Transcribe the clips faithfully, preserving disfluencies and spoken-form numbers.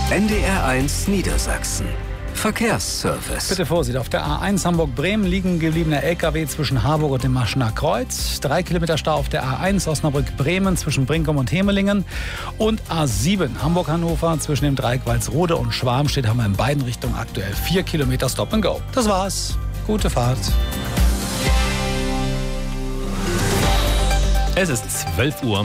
N D R eins Niedersachsen. Verkehrsservice. Bitte Vorsicht, auf der A eins Hamburg-Bremen liegen gebliebener L K W zwischen Harburg und dem Maschener Kreuz. Drei Kilometer Stau auf der A eins Osnabrück-Bremen zwischen Brinkum und Hemelingen. Und A sieben Hamburg-Hannover zwischen dem Dreieck Walsrode und Schwarmstedt haben wir in beiden Richtungen aktuell vier Kilometer Stop and Go. Das war's. Gute Fahrt. Es ist zwölf Uhr.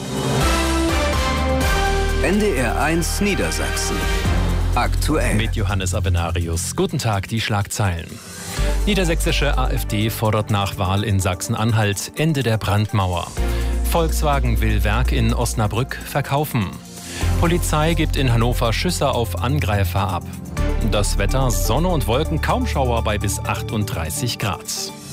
N D R eins Niedersachsen. Aktuell. Mit Johannes Avenarius. Guten Tag, die Schlagzeilen. Niedersächsische AfD fordert nach Wahl in Sachsen-Anhalt Ende der Brandmauer. Volkswagen will Werk in Osnabrück verkaufen. Polizei gibt in Hannover Schüsse auf Angreifer ab. Das Wetter, Sonne und Wolken, kaum Schauer bei bis achtunddreißig Grad.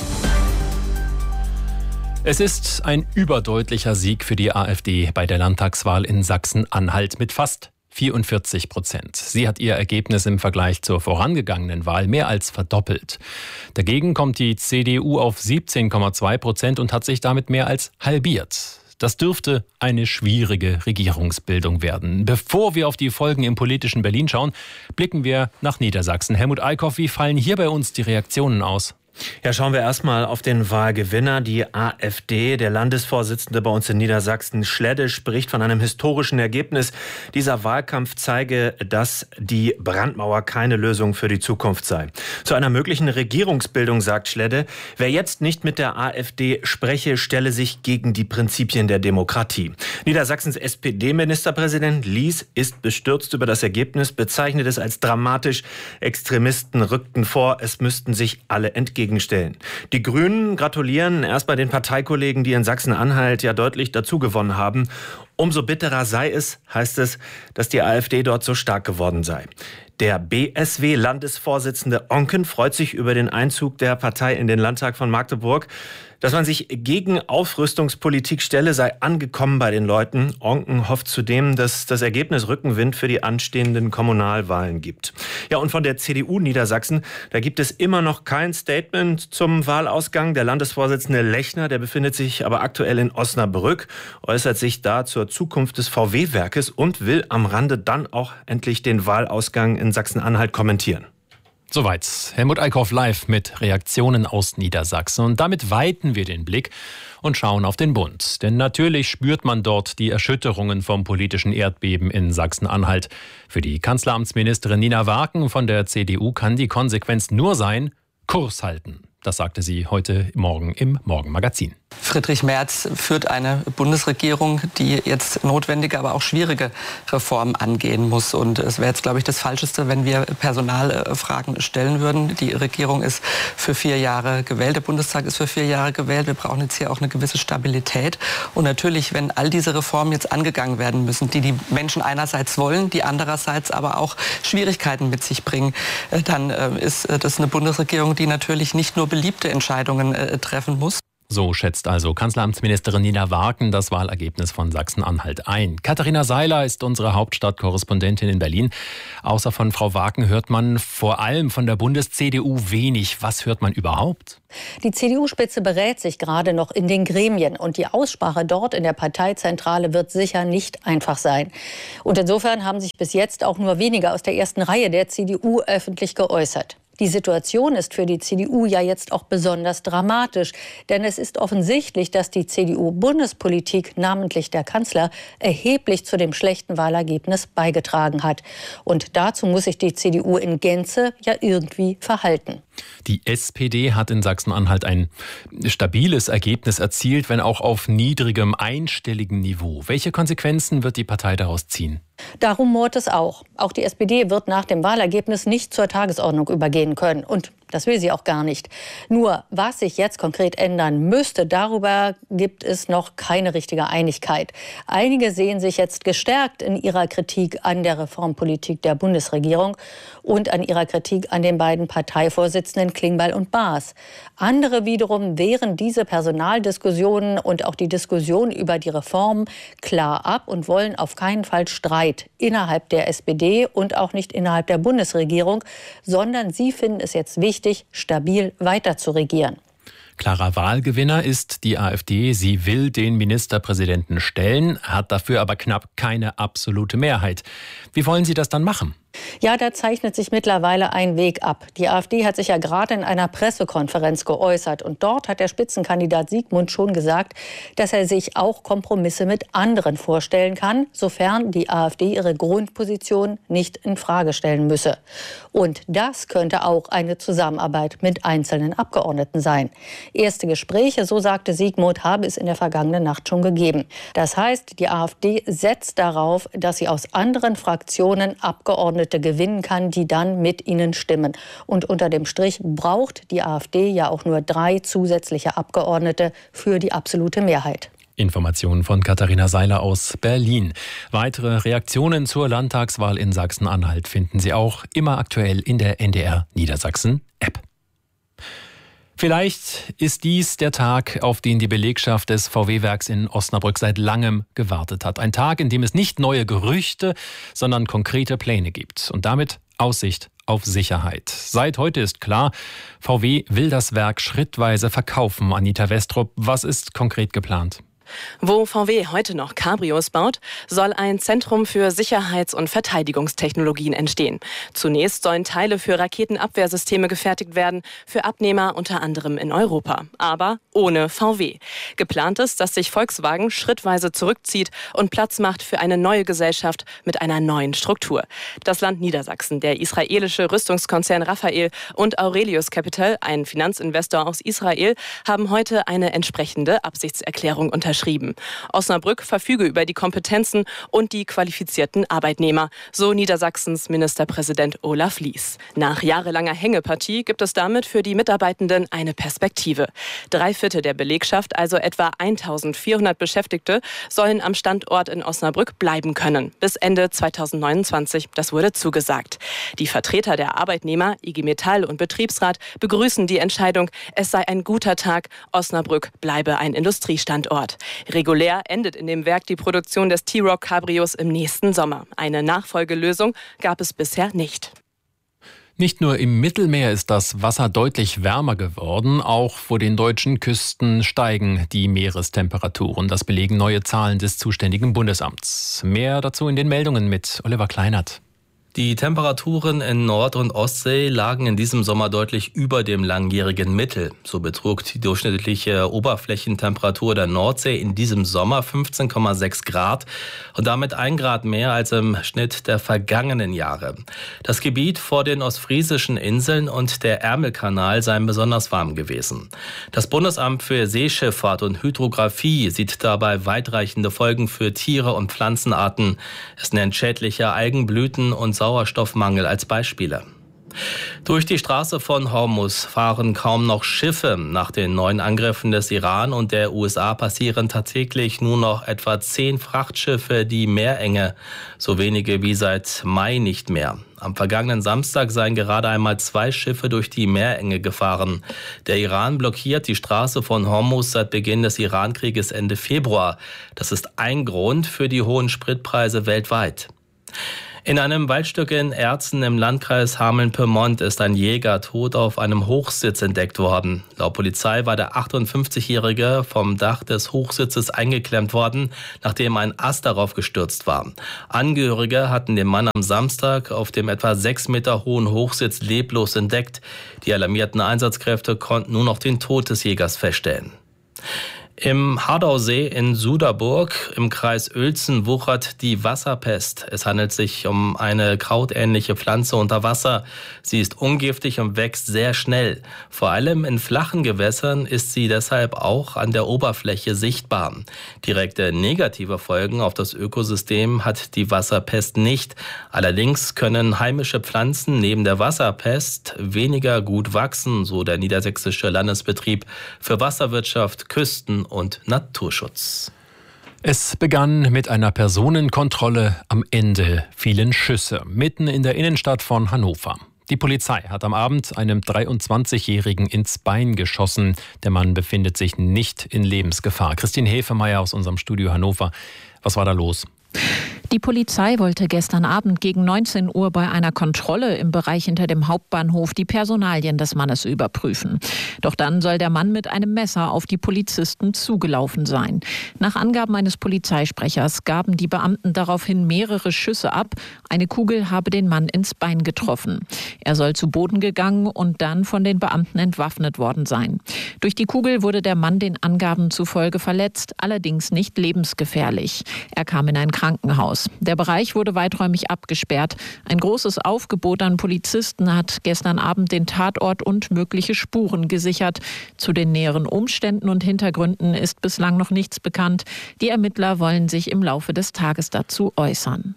Es ist ein überdeutlicher Sieg für die AfD bei der Landtagswahl in Sachsen-Anhalt mit fast vierundvierzig Prozent. Sie hat ihr Ergebnis im Vergleich zur vorangegangenen Wahl mehr als verdoppelt. Dagegen kommt die C D U auf siebzehn Komma zwei Prozent und hat sich damit mehr als halbiert. Das dürfte eine schwierige Regierungsbildung werden. Bevor wir auf die Folgen im politischen Berlin schauen, blicken wir nach Niedersachsen. Helmut Eickhoff, wie fallen hier bei uns die Reaktionen aus? Ja, schauen wir erstmal auf den Wahlgewinner, die AfD. Der Landesvorsitzende bei uns in Niedersachsen, Schledde, spricht von einem historischen Ergebnis. Dieser Wahlkampf zeige, dass die Brandmauer keine Lösung für die Zukunft sei. Zu einer möglichen Regierungsbildung sagt Schledde, wer jetzt nicht mit der AfD spreche, stelle sich gegen die Prinzipien der Demokratie. Niedersachsens S P D-Ministerpräsident Lies ist bestürzt über das Ergebnis, bezeichnet es als dramatisch. Extremisten rückten vor, es müssten sich alle entgegen stellen. Die Grünen gratulieren erstmal den Parteikollegen, die in Sachsen-Anhalt ja deutlich dazugewonnen haben. Umso bitterer sei es, heißt es, dass die AfD dort so stark geworden sei. Der B S W-Landesvorsitzende Onken freut sich über den Einzug der Partei in den Landtag von Magdeburg. Dass man sich gegen Aufrüstungspolitik stelle, sei angekommen bei den Leuten. Onken hofft zudem, dass das Ergebnis Rückenwind für die anstehenden Kommunalwahlen gibt. Ja, und von der C D U Niedersachsen, da gibt es immer noch kein Statement zum Wahlausgang. Der Landesvorsitzende Lechner, der befindet sich aber aktuell in Osnabrück, äußert sich da zur Zukunft des V W-Werkes und will am Rande dann auch endlich den Wahlausgang in Sachsen-Anhalt kommentieren. Soweit Helmut Eickhoff live mit Reaktionen aus Niedersachsen. Und damit weiten wir den Blick und schauen auf den Bund. Denn natürlich spürt man dort die Erschütterungen vom politischen Erdbeben in Sachsen-Anhalt. Für die Kanzleramtsministerin Nina Warken von der C D U kann die Konsequenz nur sein, Kurs halten. Das sagte sie heute Morgen im Morgenmagazin. Friedrich Merz führt eine Bundesregierung, die jetzt notwendige, aber auch schwierige Reformen angehen muss. Und es wäre jetzt, glaube ich, das Falscheste, wenn wir Personalfragen stellen würden. Die Regierung ist für vier Jahre gewählt, der Bundestag ist für vier Jahre gewählt. Wir brauchen jetzt hier auch eine gewisse Stabilität. Und natürlich, wenn all diese Reformen jetzt angegangen werden müssen, die die Menschen einerseits wollen, die andererseits aber auch Schwierigkeiten mit sich bringen, dann ist das eine Bundesregierung, die natürlich nicht nur beliebte Entscheidungen treffen muss. So schätzt also Kanzleramtsministerin Nina Warken das Wahlergebnis von Sachsen-Anhalt ein. Katharina Seiler ist unsere Hauptstadtkorrespondentin in Berlin. Außer von Frau Warken hört man vor allem von der Bundes-C D U wenig. Was hört man überhaupt? Die C D U-Spitze berät sich gerade noch in den Gremien. Und die Aussprache dort in der Parteizentrale wird sicher nicht einfach sein. Und insofern haben sich bis jetzt auch nur wenige aus der ersten Reihe der C D U öffentlich geäußert. Die Situation ist für die C D U ja jetzt auch besonders dramatisch. Denn es ist offensichtlich, dass die C D U-Bundespolitik, namentlich der Kanzler, erheblich zu dem schlechten Wahlergebnis beigetragen hat. Und dazu muss sich die C D U in Gänze ja irgendwie verhalten. Die S P D hat in Sachsen-Anhalt ein stabiles Ergebnis erzielt, wenn auch auf niedrigem, einstelligen Niveau. Welche Konsequenzen wird die Partei daraus ziehen? Darum murrt es auch. Auch die S P D wird nach dem Wahlergebnis nicht zur Tagesordnung übergehen können. Und das will sie auch gar nicht. Nur, was sich jetzt konkret ändern müsste, darüber gibt es noch keine richtige Einigkeit. Einige sehen sich jetzt gestärkt in ihrer Kritik an der Reformpolitik der Bundesregierung und an ihrer Kritik an den beiden Parteivorsitzenden Klingbeil und Baas. Andere wiederum wehren diese Personaldiskussionen und auch die Diskussion über die Reformen klar ab und wollen auf keinen Fall Streit innerhalb der S P D und auch nicht innerhalb der Bundesregierung, sondern sie finden es jetzt wichtig, stabil weiter zu regieren. Klarer Wahlgewinner ist die AfD. Sie will den Ministerpräsidenten stellen, hat dafür aber knapp keine absolute Mehrheit. Wie wollen Sie das dann machen? Ja, da zeichnet sich mittlerweile ein Weg ab. Die AfD hat sich ja gerade in einer Pressekonferenz geäußert. Und dort hat der Spitzenkandidat Sigmund schon gesagt, dass er sich auch Kompromisse mit anderen vorstellen kann, sofern die AfD ihre Grundposition nicht in Frage stellen müsse. Und das könnte auch eine Zusammenarbeit mit einzelnen Abgeordneten sein. Erste Gespräche, so sagte Sigmund, habe es in der vergangenen Nacht schon gegeben. Das heißt, die AfD setzt darauf, dass sie aus anderen Fraktionen Abgeordnete gewinnen kann, die dann mit ihnen stimmen. Und unter dem Strich braucht die AfD ja auch nur drei zusätzliche Abgeordnete für die absolute Mehrheit. Informationen von Katharina Seiler aus Berlin. Weitere Reaktionen zur Landtagswahl in Sachsen-Anhalt finden Sie auch immer aktuell in der N D R Niedersachsen-App. Vielleicht ist dies der Tag, auf den die Belegschaft des V W-Werks in Osnabrück seit langem gewartet hat. Ein Tag, in dem es nicht neue Gerüchte, sondern konkrete Pläne gibt. Und damit Aussicht auf Sicherheit. Seit heute ist klar, V W will das Werk schrittweise verkaufen. Anita Westrup, was ist konkret geplant? Wo V W heute noch Cabrios baut, soll ein Zentrum für Sicherheits- und Verteidigungstechnologien entstehen. Zunächst sollen Teile für Raketenabwehrsysteme gefertigt werden, für Abnehmer unter anderem in Europa. Aber ohne V W. Geplant ist, dass sich Volkswagen schrittweise zurückzieht und Platz macht für eine neue Gesellschaft mit einer neuen Struktur. Das Land Niedersachsen, der israelische Rüstungskonzern Rafael und Aurelius Capital, ein Finanzinvestor aus Israel, haben heute eine entsprechende Absichtserklärung unterschrieben. Osnabrück verfüge über die Kompetenzen und die qualifizierten Arbeitnehmer, so Niedersachsens Ministerpräsident Olaf Lies. Nach jahrelanger Hängepartie gibt es damit für die Mitarbeitenden eine Perspektive. Drei Viertel der Belegschaft, also etwa eintausendvierhundert Beschäftigte, sollen am Standort in Osnabrück bleiben können. Bis Ende zweitausendneunundzwanzig, das wurde zugesagt. Die Vertreter der Arbeitnehmer, I G Metall und Betriebsrat begrüßen die Entscheidung, es sei ein guter Tag, Osnabrück bleibe ein Industriestandort. Regulär endet in dem Werk die Produktion des T-Roc Cabrios im nächsten Sommer. Eine Nachfolgelösung gab es bisher nicht. Nicht nur im Mittelmeer ist das Wasser deutlich wärmer geworden, auch vor den deutschen Küsten steigen die Meerestemperaturen. Das belegen neue Zahlen des zuständigen Bundesamts. Mehr dazu in den Meldungen mit Oliver Kleinert. Die Temperaturen in Nord- und Ostsee lagen in diesem Sommer deutlich über dem langjährigen Mittel. So betrug die durchschnittliche Oberflächentemperatur der Nordsee in diesem Sommer fünfzehn Komma sechs Grad und damit ein Grad mehr als im Schnitt der vergangenen Jahre. Das Gebiet vor den ostfriesischen Inseln und der Ärmelkanal seien besonders warm gewesen. Das Bundesamt für Seeschifffahrt und Hydrographie sieht dabei weitreichende Folgen für Tiere und Pflanzenarten. Es nennt schädliche Algenblüten und Sauerstoffmangel als Beispiele. Durch die Straße von Hormuz fahren kaum noch Schiffe. Nach den neuen Angriffen des Iran und der U S A passieren tatsächlich nur noch etwa zehn Frachtschiffe die Meerenge, so wenige wie seit Mai nicht mehr. Am vergangenen Samstag seien gerade einmal zwei Schiffe durch die Meerenge gefahren. Der Iran blockiert die Straße von Hormuz seit Beginn des Irankrieges Ende Februar. Das ist ein Grund für die hohen Spritpreise weltweit. In einem Waldstück in Erzen im Landkreis Hameln-Pyrmont ist ein Jäger tot auf einem Hochsitz entdeckt worden. Laut Polizei war der achtundfünfzigjährige vom Dach des Hochsitzes eingeklemmt worden, nachdem ein Ast darauf gestürzt war. Angehörige hatten den Mann am Samstag auf dem etwa sechs Meter hohen Hochsitz leblos entdeckt. Die alarmierten Einsatzkräfte konnten nur noch den Tod des Jägers feststellen. Im Hardausee in Suderburg im Kreis Uelzen wuchert die Wasserpest. Es handelt sich um eine krautähnliche Pflanze unter Wasser. Sie ist ungiftig und wächst sehr schnell. Vor allem in flachen Gewässern ist sie deshalb auch an der Oberfläche sichtbar. Direkte negative Folgen auf das Ökosystem hat die Wasserpest nicht. Allerdings können heimische Pflanzen neben der Wasserpest weniger gut wachsen, so der Niedersächsische Landesbetrieb für Wasserwirtschaft, Küsten und Naturschutz. Es begann mit einer Personenkontrolle, am Ende fielen Schüsse, mitten in der Innenstadt von Hannover. Die Polizei hat am Abend einem dreiundzwanzigjährigen ins Bein geschossen. Der Mann befindet sich nicht in Lebensgefahr. Christine Hefemeyer aus unserem Studio Hannover. Was war da los? Die Polizei wollte gestern Abend gegen neunzehn Uhr bei einer Kontrolle im Bereich hinter dem Hauptbahnhof die Personalien des Mannes überprüfen. Doch dann soll der Mann mit einem Messer auf die Polizisten zugelaufen sein. Nach Angaben eines Polizeisprechers gaben die Beamten daraufhin mehrere Schüsse ab. Eine Kugel habe den Mann ins Bein getroffen. Er soll zu Boden gegangen und dann von den Beamten entwaffnet worden sein. Durch die Kugel wurde der Mann den Angaben zufolge verletzt, allerdings nicht lebensgefährlich. Er kam in ein Krankenhaus. Der Bereich wurde weiträumig abgesperrt. Ein großes Aufgebot an Polizisten hat gestern Abend den Tatort und mögliche Spuren gesichert. Zu den näheren Umständen und Hintergründen ist bislang noch nichts bekannt. Die Ermittler wollen sich im Laufe des Tages dazu äußern.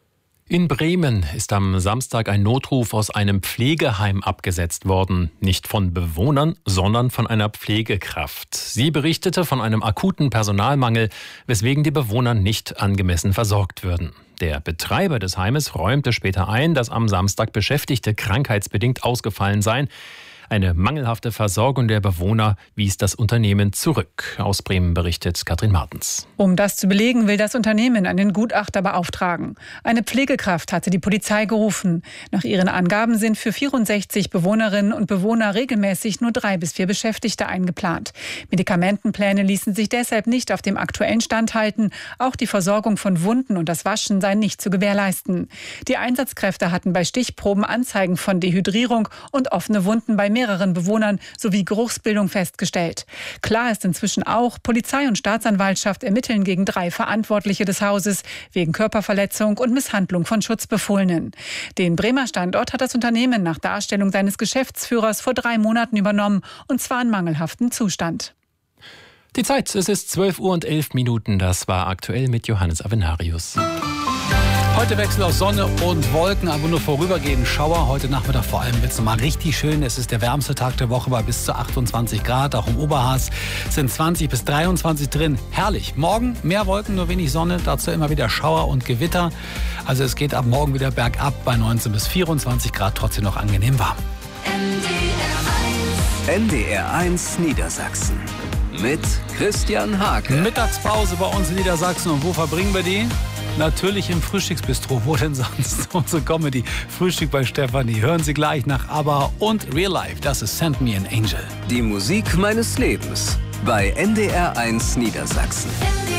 In Bremen ist am Samstag ein Notruf aus einem Pflegeheim abgesetzt worden. Nicht von Bewohnern, sondern von einer Pflegekraft. Sie berichtete von einem akuten Personalmangel, weswegen die Bewohner nicht angemessen versorgt würden. Der Betreiber des Heimes räumte später ein, dass am Samstag Beschäftigte krankheitsbedingt ausgefallen seien. Eine mangelhafte Versorgung der Bewohner wies das Unternehmen zurück. Aus Bremen berichtet Katrin Martens. Um das zu belegen, will das Unternehmen einen Gutachter beauftragen. Eine Pflegekraft hatte die Polizei gerufen. Nach ihren Angaben sind für vierundsechzig Bewohnerinnen und Bewohner regelmäßig nur drei bis vier Beschäftigte eingeplant. Medikamentenpläne ließen sich deshalb nicht auf dem aktuellen Stand halten. Auch die Versorgung von Wunden und das Waschen sei nicht zu gewährleisten. Die Einsatzkräfte hatten bei Stichproben Anzeigen von Dehydrierung und offene Wunden bei mehreren Bewohnern sowie Geruchsbildung festgestellt. Klar ist inzwischen auch, Polizei und Staatsanwaltschaft ermitteln gegen drei Verantwortliche des Hauses wegen Körperverletzung und Misshandlung von Schutzbefohlenen. Den Bremer Standort hat das Unternehmen nach Darstellung seines Geschäftsführers vor drei Monaten übernommen, und zwar in mangelhaftem Zustand. Die Zeit, es ist zwölf Uhr und elf Minuten. Das war aktuell mit Johannes Avenarius. Heute Wechsel aus Sonne und Wolken, aber nur vorübergehend Schauer. Heute Nachmittag vor allem wird es nochmal richtig schön. Es ist der wärmste Tag der Woche bei bis zu achtundzwanzig Grad. Auch im Oberharz sind zwanzig bis dreiundzwanzig drin. Herrlich. Morgen mehr Wolken, nur wenig Sonne. Dazu immer wieder Schauer und Gewitter. Also es geht ab morgen wieder bergab bei neunzehn bis vierundzwanzig Grad. Trotzdem noch angenehm warm. N D R eins Niedersachsen mit Christian Hake. Mittagspause bei uns in Niedersachsen. Und wo verbringen wir die? Natürlich im Frühstücksbistro. Wo denn sonst? Unsere Comedy. Frühstück bei Stefanie. Hören Sie gleich nach ABBA und Real Life. Das ist Send Me an Angel. Die Musik meines Lebens bei N D R eins Niedersachsen.